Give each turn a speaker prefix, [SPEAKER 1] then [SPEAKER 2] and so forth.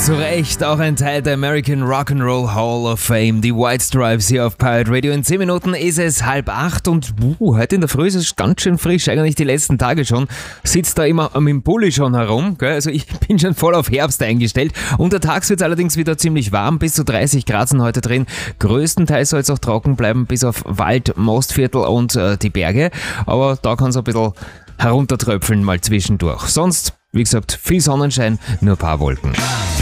[SPEAKER 1] Zu Recht auch ein Teil der American Rock'n'Roll Hall of Fame, die White Stripes hier auf Pirate Radio. In 10 Minuten ist es 7:30 und heute in der Früh ist es ganz schön frisch, eigentlich die letzten Tage schon. Sitzt da immer mit dem Pulli schon herum, gell? Also ich bin schon voll auf Herbst eingestellt. Untertags wird es allerdings wieder ziemlich warm, bis zu 30 Grad sind heute drin. Größtenteils soll es auch trocken bleiben, bis auf Wald, Mostviertel und die Berge. Aber da kann es ein bisschen heruntertröpfeln mal zwischendurch. Sonst, wie gesagt, viel Sonnenschein, nur ein paar Wolken.